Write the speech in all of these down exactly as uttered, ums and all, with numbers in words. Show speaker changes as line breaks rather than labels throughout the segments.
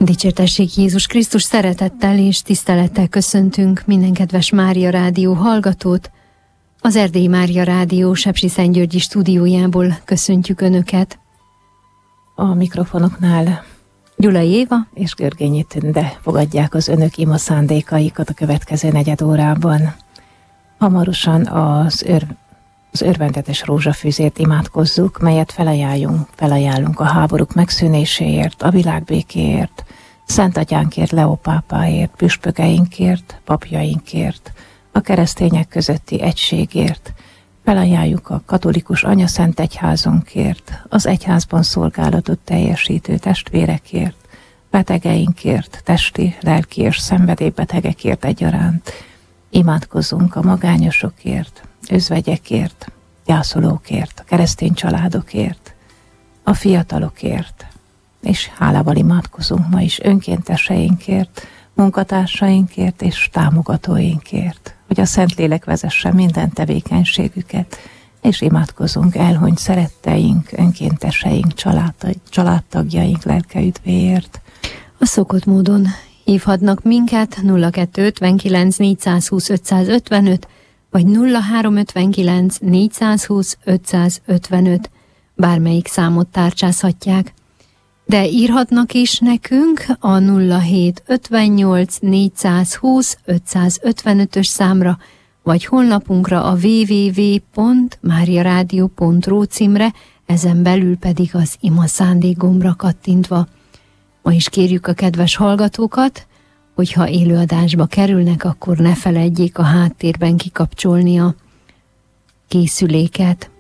Dicsértessék Jézus Krisztus, szeretettel és tisztelettel köszöntünk minden kedves Mária Rádió hallgatót. Az Erdélyi Mária Rádió Sepsiszentgyörgyi stúdiójából köszöntjük Önöket.
A mikrofonoknál
Gyulai Éva
és Görgényi Tünde fogadják az Önök ima szándékaikat a következő negyed órában. Hamarosan az, ör, az örvendetes rózsafűzért imádkozzuk, melyet felajánlunk, felajánlunk a háborúk megszűnéséért, a világbékéért, Szent Atyánkért, Leó pápáért, püspökeinkért, papjainkért, a keresztények közötti egységért, felajánljuk a katolikus anyaszent egyházunkért, az egyházban szolgálatot teljesítő testvérekért, betegeinkért, testi, lelki és szenvedélybetegekért egyaránt. Imádkozzunk a magányosokért, özvegyekért, gyászolókért, a keresztény családokért, a fiatalokért, és hálával imádkozunk ma is önkénteseinkért, munkatársainkért és támogatóinkért, hogy a Szentlélek vezesse minden tevékenységüket, és imádkozunk elhunyt szeretteink, önkénteseink, családtagjaink lelke üdvéért.
A szokott módon hívhatnak minket nulla kettő ötvenkilenc négyszázhúsz ötszázötvenöt vagy nulla három ötvenkilenc négyszázhúsz ötszázötvenöt, bármelyik számot tárcsázhatják. De írhatnak is nekünk a nulla hét ötvennyolc négyszázhúsz ötszázötvenötös számra, vagy honlapunkra a double-u double-u double-u pont mariaradio pont ru címre, ezen belül pedig az ima szándék gombra kattintva. Ma is kérjük a kedves hallgatókat, hogyha élőadásba kerülnek, akkor ne feledjék a háttérben kikapcsolni a készüléket.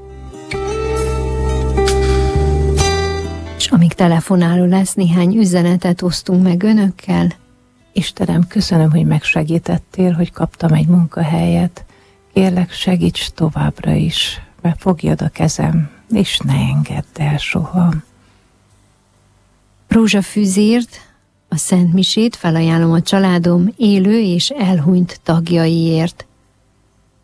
És amíg telefonáló lesz, néhány üzenetet osztunk meg Önökkel.
Istenem, köszönöm, hogy megsegítettél, hogy kaptam egy munkahelyet. Kérlek, segíts továbbra is, mert fogjad a kezem, és ne engedd el soha.
Rózsafűzért, a Szent Misét felajánlom a családom élő és elhunyt tagjaiért.